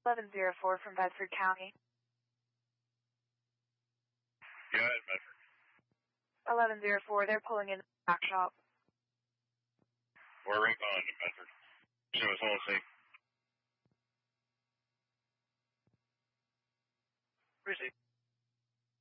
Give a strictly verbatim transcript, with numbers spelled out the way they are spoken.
eleven oh four from Bedford County. Yeah, in Bedford. eleven oh four, they're pulling in the back shop. We're right behind in Bedford. Show us all safe. Appreciate it.